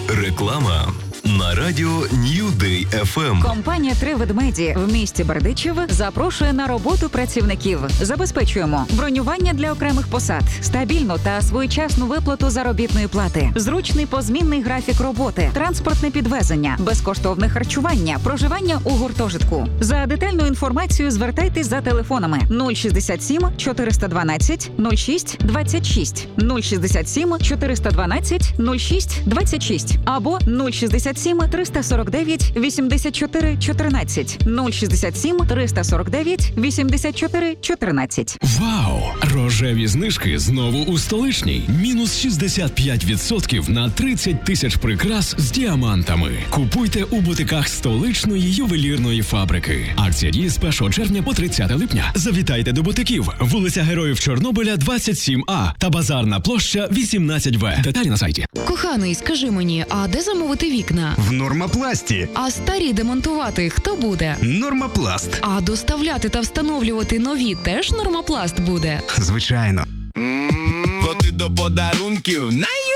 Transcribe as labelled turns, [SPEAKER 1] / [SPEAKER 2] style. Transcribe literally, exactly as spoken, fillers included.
[SPEAKER 1] Реклама на радіо New Day еф ем.
[SPEAKER 2] Компанія «Три ведмеді» в місті Бердичів запрошує на роботу працівників. Забезпечуємо бронювання для окремих посад, стабільну та своєчасну виплату заробітної плати, зручний позмінний графік роботи, транспортне підвезення, безкоштовне харчування, проживання у гуртожитку. За детальну інформацію звертайтесь за телефонами нуль шістдесят сім чотириста дванадцять нуль шість двадцять шість, нуль шістдесят сім чотириста дванадцять нуль шість двадцять шість або нуль шістдесят сім триста сорок дев'ять вісімдесят чотири чотирнадцять, нуль шістдесят сім триста сорок дев'ять вісімдесят чотири чотирнадцять.
[SPEAKER 3] Вау! Рожеві знижки знову у столичній. Мінус шістдесят п'ять відсотків на тридцять тисяч прикрас з діамантами. Купуйте у бутиках столичної ювелірної фабрики. Акція діє з першого червня по тридцяте липня. Завітайте до бутиків. Вулиця Героїв Чорнобиля, двадцять сім А та Базарна площа, вісімнадцять В. Деталі на сайті.
[SPEAKER 4] Коханий, скажи мені, а де замовити вікна?
[SPEAKER 5] В Нормапласті.
[SPEAKER 4] А старі демонтувати хто буде?
[SPEAKER 5] Нормапласт.
[SPEAKER 4] А доставляти та встановлювати нові теж Нормапласт буде?
[SPEAKER 5] Звичайно.
[SPEAKER 6] Бо ти до подарунків най